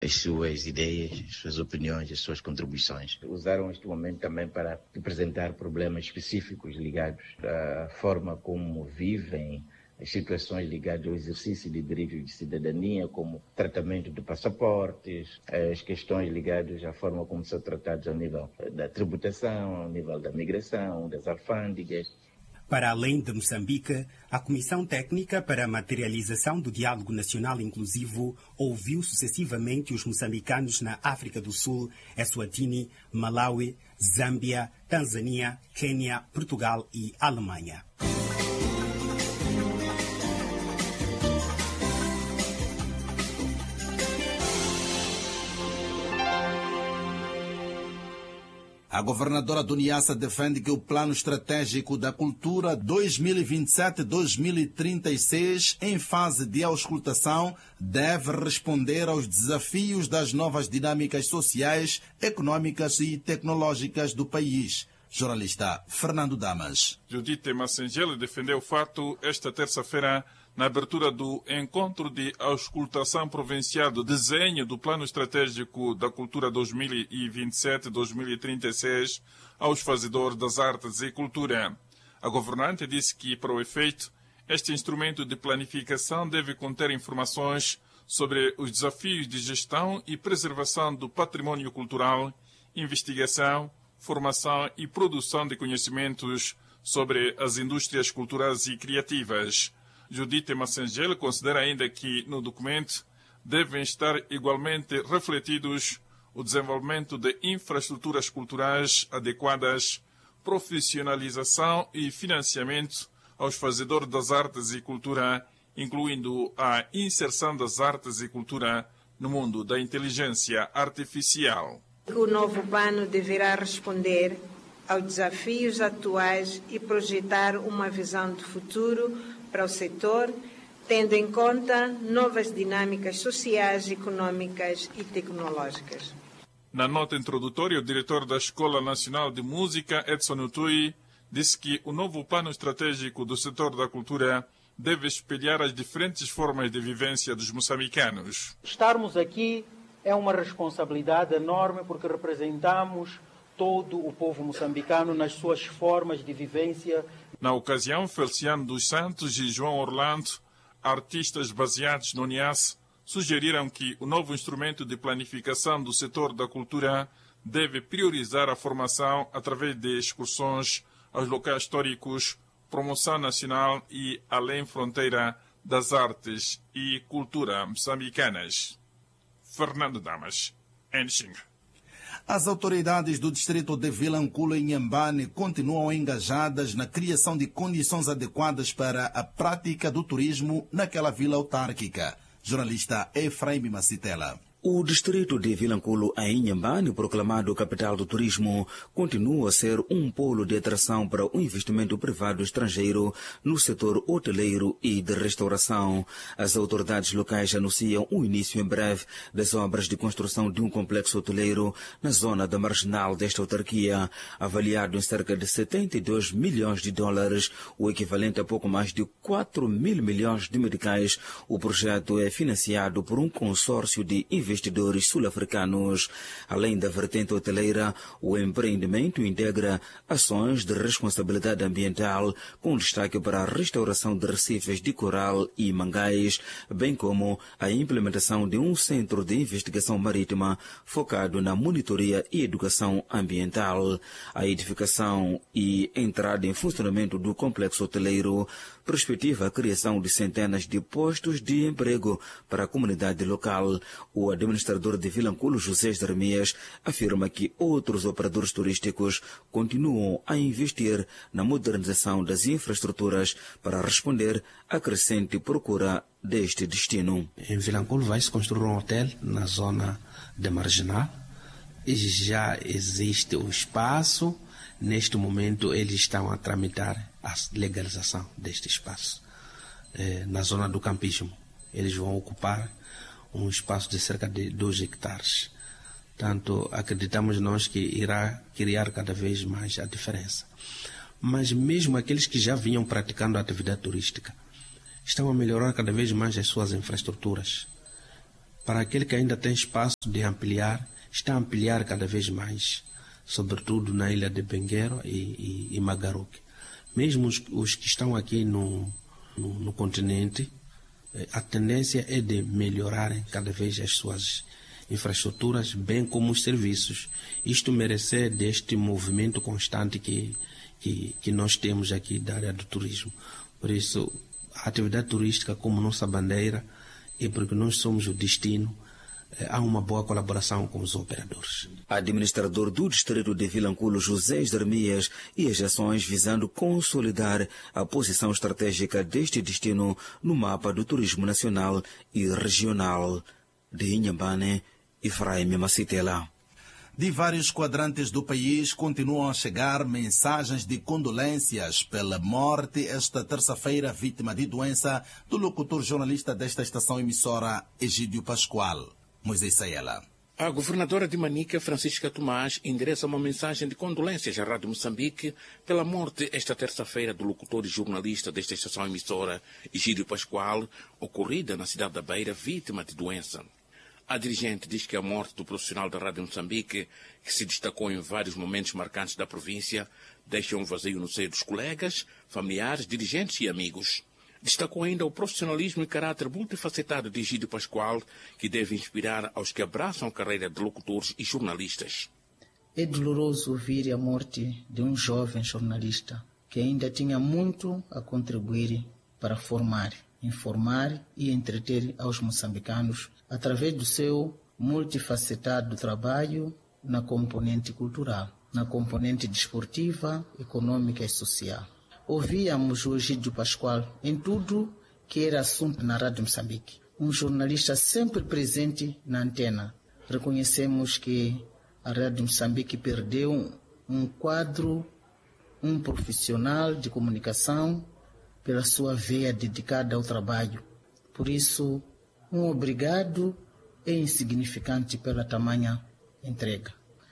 as suas ideias, as suas opiniões, as suas contribuições. Usaram este momento também para apresentar problemas específicos ligados à forma como vivem, as situações ligadas ao exercício de direitos de cidadania, como tratamento de passaportes, as questões ligadas à forma como são tratados ao nível da tributação, ao nível da migração, das alfândegas. Para além de Moçambique, a Comissão Técnica para a Materialização do Diálogo Nacional Inclusivo ouviu sucessivamente os moçambicanos na África do Sul, Eswatini, Malawi, Zâmbia, Tanzânia, Quênia, Portugal e Alemanha. A governadora do Niassa defende que o Plano Estratégico da Cultura 2027-2036, em fase de auscultação, deve responder aos desafios das novas dinâmicas sociais, econômicas e tecnológicas do país. Jornalista Fernando Damas. Judite Massengel defendeu o fato esta terça-feira na abertura do encontro de auscultação provincial do desenho do Plano Estratégico da Cultura 2027-2036 aos fazedores das artes e cultura. A governante disse que, para o efeito, este instrumento de planificação deve conter informações sobre os desafios de gestão e preservação do patrimônio cultural, investigação, formação e produção de conhecimentos sobre as indústrias culturais e criativas. Judite Massengel considera ainda que, no documento, devem estar igualmente refletidos o desenvolvimento de infraestruturas culturais adequadas, profissionalização e financiamento aos fazedores das artes e cultura, incluindo a inserção das artes e cultura no mundo da inteligência artificial. O novo plano deverá responder aos desafios atuais e projetar uma visão de futuro para o setor, tendo em conta novas dinâmicas sociais, econômicas e tecnológicas. Na nota introdutória, o diretor da Escola Nacional de Música, Edson Utui, disse que o novo plano estratégico do setor da cultura deve espelhar as diferentes formas de vivência dos moçambicanos. Estarmos aqui é uma responsabilidade enorme porque representamos todo o povo moçambicano nas suas formas de vivência. Na ocasião, Feliciano dos Santos e João Orlando, artistas baseados no Niassa, sugeriram que o novo instrumento de planificação do setor da cultura deve priorizar a formação através de excursões aos locais históricos, promoção nacional e além fronteira das artes e cultura moçambicanas. Fernando Damas, Enxing. As autoridades do distrito de Vilanculo e Inhambane continuam engajadas na criação de condições adequadas para a prática do turismo naquela vila autárquica. Jornalista Efraim Macitela. O distrito de Vilanculo, em Inhambane, proclamado capital do turismo, continua a ser um polo de atração para o investimento privado estrangeiro no setor hoteleiro e de restauração. As autoridades locais anunciam o início em breve das obras de construção de um complexo hoteleiro na zona da marginal desta autarquia, avaliado em cerca de 72 milhões de dólares, o equivalente a pouco mais de 4 mil milhões de meticais. O projeto é financiado por um consórcio de investidores sul-africanos. Além da vertente hoteleira, o empreendimento integra ações de responsabilidade ambiental, com destaque para a restauração de recifes de coral e mangás, bem como a implementação de um centro de investigação marítima focado na monitoria e educação ambiental. A edificação e entrada em funcionamento do complexo hoteleiro perspectiva a criação de centenas de postos de emprego para a comunidade local. O administrador de Vilanculo, José Jeremias, afirma que outros operadores turísticos continuam a investir na modernização das infraestruturas para responder à crescente procura deste destino. Em Vilanculo vai-se construir um hotel na zona de Marginal e já existe o espaço. Neste momento eles estão a tramitar a legalização deste espaço. Na zona do campismo, eles vão ocupar um espaço de cerca de 2 hectares. Portanto, acreditamos nós que irá criar cada vez mais a diferença. Mas mesmo aqueles que já vinham praticando a atividade turística estão a melhorar cada vez mais as suas infraestruturas. Para aquele que ainda tem espaço de ampliar, está a ampliar cada vez mais, sobretudo na ilha de Benguero e Magaruque. Mesmo os que estão aqui no continente, a tendência é de melhorarem cada vez as suas infraestruturas, bem como os serviços. Isto merece deste movimento constante que nós temos aqui da área do turismo. Por isso, a atividade turística como nossa bandeira, e porque nós somos o destino, há uma boa colaboração com os operadores. Administrador do distrito de Vilanculo, José Jeremias, e as ações visando consolidar a posição estratégica deste destino no mapa do turismo nacional e regional. De Inhambane, Efraim Macitela. De vários quadrantes do país continuam a chegar mensagens de condolências pela morte esta terça-feira, vítima de doença, do locutor jornalista desta estação emissora, Egídio Pascoal. Moisés Saela. A governadora de Manica, Francisca Tomás, endereça uma mensagem de condolências à Rádio Moçambique pela morte esta terça-feira do locutor e jornalista desta estação emissora, Egídio Pascoal, ocorrida na cidade da Beira, vítima de doença. A dirigente diz que a morte do profissional da Rádio Moçambique, que se destacou em vários momentos marcantes da província, deixa um vazio no seio dos colegas, familiares, dirigentes e amigos. Destacou ainda o profissionalismo e caráter multifacetado de Egídio Pascoal, que deve inspirar aos que abraçam a carreira de locutores e jornalistas. É doloroso ouvir a morte de um jovem jornalista que ainda tinha muito a contribuir para formar, informar e entreter aos moçambicanos através do seu multifacetado trabalho na componente cultural, na componente desportiva, econômica e social. Ouvíamos o Egídio Pascoal em tudo que era assunto na Rádio Moçambique. Um jornalista sempre presente na antena. Reconhecemos que a Rádio Moçambique perdeu um quadro, um profissional de comunicação pela sua veia dedicada ao trabalho. Por isso, um obrigado é insignificante pela tamanha entrega.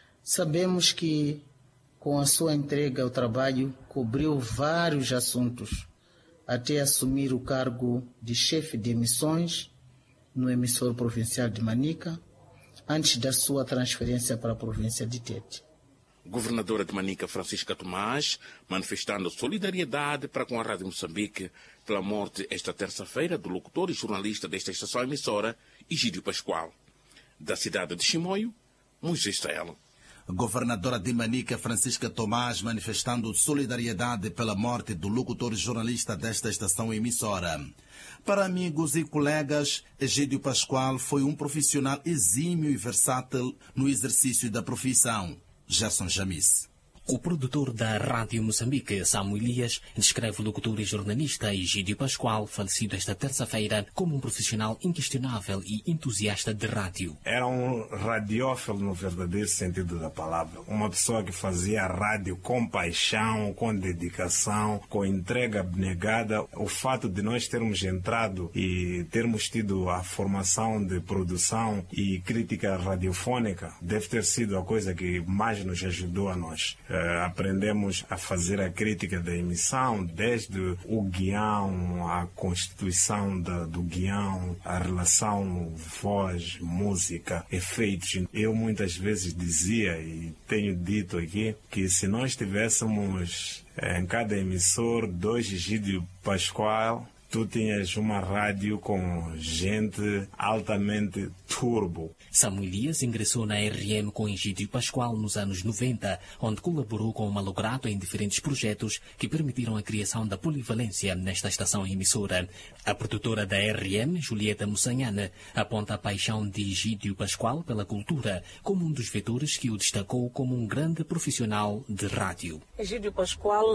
Sabemos que com a sua entrega ao trabalho, cobriu vários assuntos, até assumir o cargo de chefe de emissões no emissor provincial de Manica, antes da sua transferência para a província de Tete. Governadora de Manica, Francisca Tomás, manifestando solidariedade para com a Rádio Moçambique pela morte esta terça-feira do locutor e jornalista desta estação emissora, Egídio Pascoal. Da cidade de Chimoio, Moisés Saela. Governadora de Manica, Francisca Tomás, manifestando solidariedade pela morte do locutor e jornalista desta estação emissora. Para amigos e colegas, Egídio Pascoal foi um profissional exímio e versátil no exercício da profissão. Gerson Jamis. O produtor da Rádio Moçambique, Samuel Elias, descreve o locutor e jornalista Egídio Pascoal, falecido esta terça-feira, como um profissional inquestionável e entusiasta de rádio. Era um radiófilo no verdadeiro sentido da palavra. Uma pessoa que fazia rádio com paixão, com dedicação, com entrega abnegada. O fato de nós termos entrado e termos tido a formação de produção e crítica radiofônica deve ter sido a coisa que mais nos ajudou a nós. Aprendemos a fazer a crítica da emissão, desde o guião, a constituição do guião, a relação voz, música, efeitos. Eu muitas vezes dizia, e tenho dito aqui, que se nós tivéssemos em cada emissor 2 Egídio Pascoal, tu tinhas uma rádio com gente altamente turbo. Samuel Elias ingressou na RM com Egídio Pascoal nos anos 90, onde colaborou com o Malogrado em diferentes projetos que permitiram a criação da polivalência nesta estação emissora. A produtora da RM, Julieta Mussanhana, aponta a paixão de Egídio Pascoal pela cultura como um dos vetores que o destacou como um grande profissional de rádio. Egídio Pascoal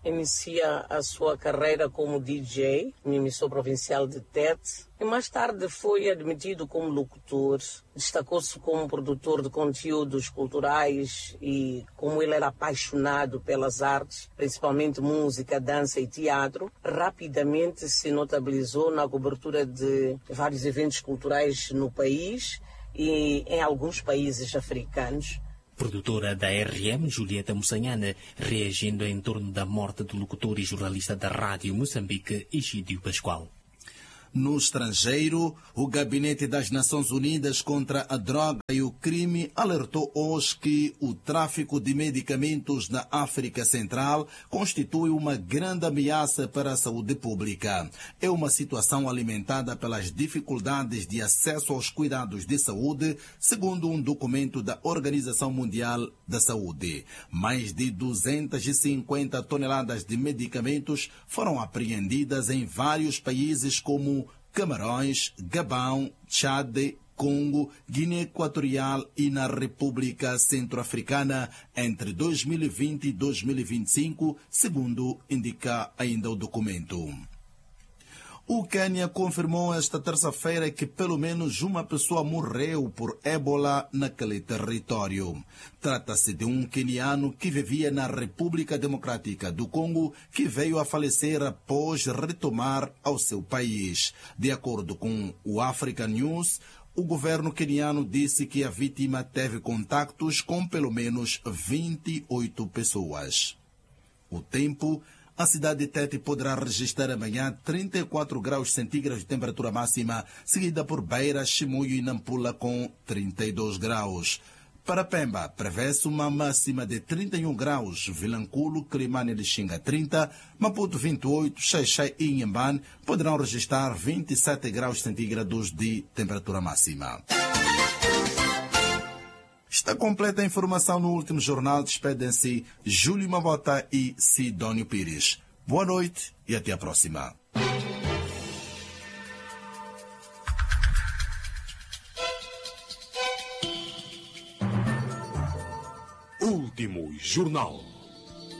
inicia a sua carreira como DJ no emissor provincial de Tete e mais tarde foi admitido como locutor. Destacou-se como produtor de conteúdos culturais e como ele era apaixonado pelas artes, principalmente música, dança e teatro, rapidamente se notabilizou na cobertura de vários eventos culturais no país e em alguns países africanos. Produtora da RM, Julieta Mussanhana, reagindo em torno da morte do locutor e jornalista da Rádio Moçambique, Egídio Pascoal. No estrangeiro, o Gabinete das Nações Unidas contra a Droga e o Crime alertou hoje que o tráfico de medicamentos na África Central constitui uma grande ameaça para a saúde pública. É uma situação alimentada pelas dificuldades de acesso aos cuidados de saúde, segundo um documento da Organização Mundial da Saúde. Mais de 250 toneladas de medicamentos foram apreendidas em vários países como Camarões, Gabão, Chade, Congo, Guiné Equatorial e na República Centro-Africana entre 2020 e 2025, segundo indica ainda o documento. O Quênia confirmou esta terça-feira que pelo menos uma pessoa morreu por ébola naquele território. Trata-se de um queniano que vivia na República Democrática do Congo, que veio a falecer após retomar ao seu país. De acordo com o Africa News, o governo queniano disse que a vítima teve contactos com pelo menos 28 pessoas. O tempo. A cidade de Tete poderá registrar amanhã 34 graus centígrados de temperatura máxima, seguida por Beira, Chimoio e Nampula com 32 graus. Para Pemba, prevê-se uma máxima de 31 graus, Vilanculo, Climane de Xinga 30, Maputo 28, Xai-Xai e Inhambane poderão registrar 27 graus centígrados de temperatura máxima. Está completa a informação no último jornal. Despedem-se Júlio Mabota e Sidónio Pires. Boa noite e até a próxima. Último jornal.